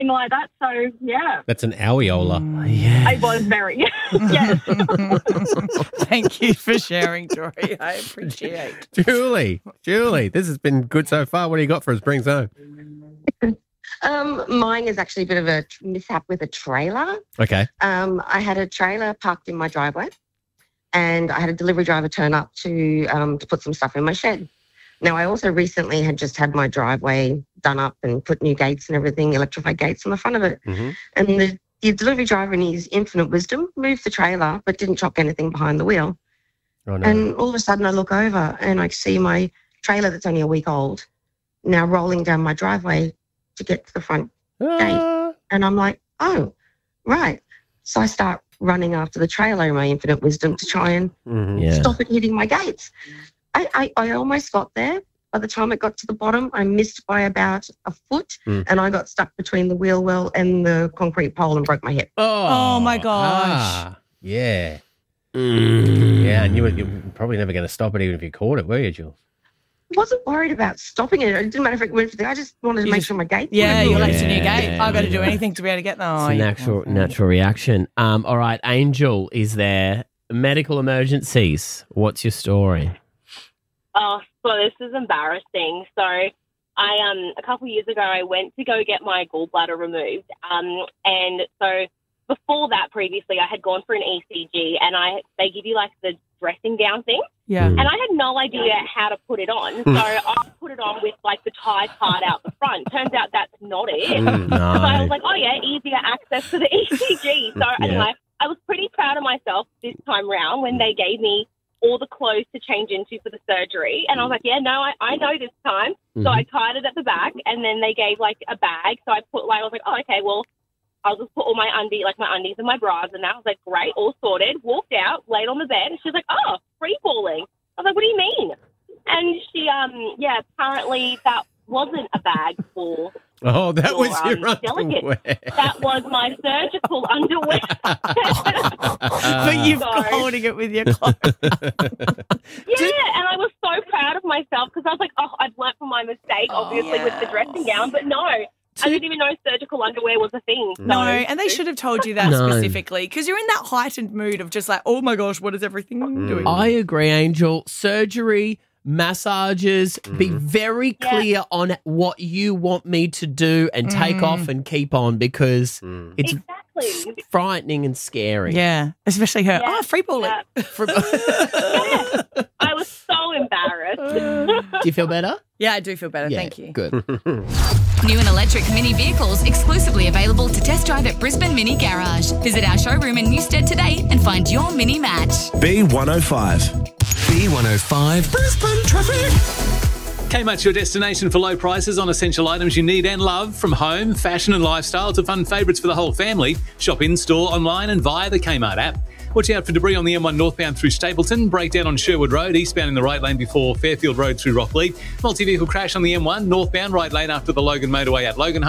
something like that. So, yeah. That's an alveola. Yeah. I was very, yes. Thank you for sharing, Tori. I appreciate Julie, this has been good so far. What do you got for us? Brings home. Mine is actually a bit of a mishap with a trailer. Okay. I had a trailer parked in my driveway, and I had a delivery driver turn up to put some stuff in my shed. Now, I also recently had just had my driveway done up and put new gates and everything, electrified gates on the front of it. Mm-hmm. And the delivery driver, in his infinite wisdom, moved the trailer but didn't chuck anything behind the wheel. Oh, no. And all of a sudden, I look over and I see my trailer that's only a week old now rolling down my driveway to get to the front gate. And I'm like, oh, right. So I start running after the trailer in my infinite wisdom to try and stop it hitting my gates. I almost got there. By the time it got to the bottom, I missed by about a foot, and I got stuck between the wheel well and the concrete pole and broke my hip. Oh my gosh. Yeah. Yeah, and you were probably never going to stop it even if you caught it, were you, Jules? I wasn't worried about stopping it. It didn't matter if it went for the. I just wanted to make sure my gate. Yeah, you're like, it's a new gate. I've got to do anything to be able to get there. It's a natural reaction. All right, Angel, is there medical emergencies? What's your story? Oh, so this is embarrassing. So I a couple of years ago, I went to go get my gallbladder removed. And so before that, previously, I had gone for an ECG, and they give you like the dressing gown thing. Yeah. And I had no idea how to put it on. So I put it on with like the tie part out the front. Turns out that's not it. No. So I was like, oh yeah, easier access to the ECG. So anyway, I was pretty proud of myself this time round when they gave me all the clothes to change into for the surgery. And I was like, yeah, no, I know this time. So I tied it at the back, and then they gave like a bag. So I was like, oh, okay, well, I'll just put all my undies and my bras in that. I was like, great, all sorted. Walked out, laid on the bed, and she's like, oh, free falling. I was like, what do you mean? And she, apparently that wasn't a bag for. Oh, that was your delicate. underwear. That was my surgical underwear. But you're holding it with your clothes. Yeah, and I was so proud of myself because I was like, oh, I've learnt from my mistake, obviously, with the dressing gown. But no, I didn't even know surgical underwear was a thing. No, and they should have told you that specifically because you're in that heightened mood of just like, oh my gosh, what is everything doing? I agree, Angel. Surgery, massages, be very clear on what you want me to do and take off and keep on because it's frightening and scary. Yeah, especially her. Oh, free balling. Yeah. I was so embarrassed. Do you feel better? Yeah, I do feel better. Yeah, Thank you. Good. New and electric Mini vehicles exclusively available to test drive at Brisbane Mini Garage. Visit our showroom in Newstead today and find your Mini match. B105. B105 Brisbane traffic. Kmart's your destination for low prices on essential items you need and love, from home, fashion and lifestyle to fun favourites for the whole family. Shop in store, online and via the Kmart app. Watch out for debris on the M1 northbound through Stapleton, breakdown on Sherwood Road, eastbound in the right lane before Fairfield Road through Rockley. Multi-vehicle crash on the M1 northbound right lane after the Logan motorway at Logan.